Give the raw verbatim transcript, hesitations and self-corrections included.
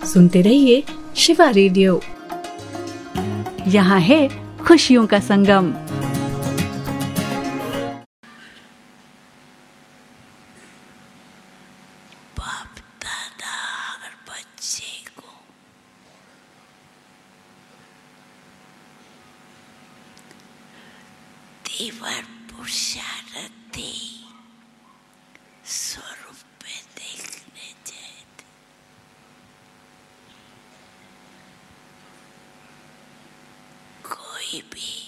सुनते रहिए शिवा रेडियो। यहाँ है खुशियों का संगम। बाप दादा हर बच्चे को दीवार पुरुषार्थ दी स्वरूप में देखने जाते। कोई भी